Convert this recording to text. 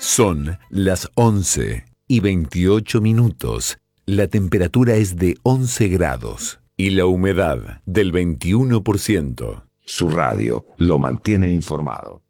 Son las 11:28. La temperatura es de 11 grados y la humedad del 21%. Su radio lo mantiene informado.